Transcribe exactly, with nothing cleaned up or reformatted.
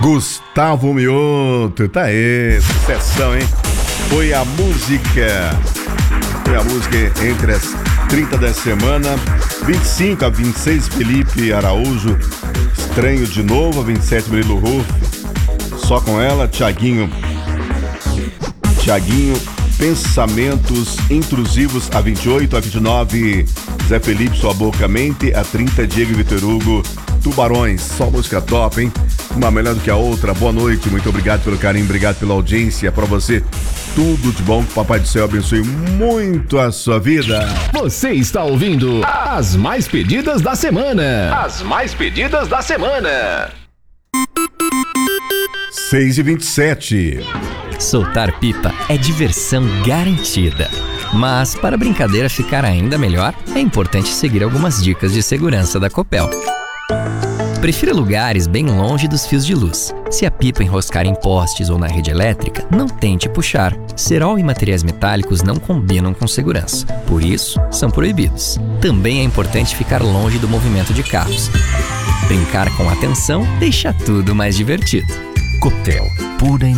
Gustavo Mioto, tá aí, sucessão, hein? Foi a música, foi a música entre as trinta da semana, vinte e cinco a vinte e seis, Felipe Araújo, Estranho de Novo, a vinte e sete, Murilo Ruff, Só Com Ela, Thiaguinho, Thiaguinho, Pensamentos Intrusivos, a vinte e oito, a vinte e nove, Zé Felipe, Sua Boca Mente, a trinta, Diego e Vitor Hugo, Tubarões, só música top, hein? Uma melhor do que a outra. Boa noite, muito obrigado pelo carinho, obrigado pela audiência. Pra você, tudo de bom, que o Papai do Céu abençoe muito a sua vida. Você está ouvindo as mais pedidas da semana. As mais pedidas da semana. seis e vinte e sete. Soltar pipa é diversão garantida. Mas para a brincadeira ficar ainda melhor, é importante seguir algumas dicas de segurança da Copel. Prefira lugares bem longe dos fios de luz. Se a pipa enroscar em postes ou na rede elétrica, não tente puxar. Cerol e materiais metálicos não combinam com segurança. Por isso, são proibidos. Também é importante ficar longe do movimento de carros. Brincar com atenção deixa tudo mais divertido. Copel, pura